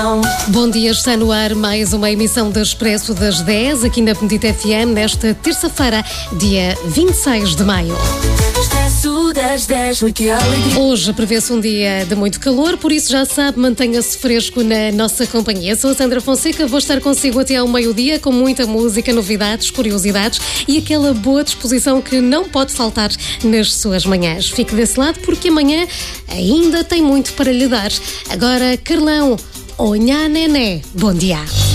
Bom dia, está no ar mais uma emissão do Expresso das 10, aqui na Bendita FM, nesta terça-feira, dia 26 de maio. Hoje prevê-se um dia de muito calor, por isso já sabe, mantenha-se fresco na nossa companhia. Sou a Sandra Fonseca, vou estar consigo até ao meio-dia com muita música, novidades, curiosidades e aquela boa disposição que não pode faltar nas suas manhãs. Fique desse lado porque amanhã ainda tem muito para lhe dar. Agora, Carlão, Onhá Nené, bom dia.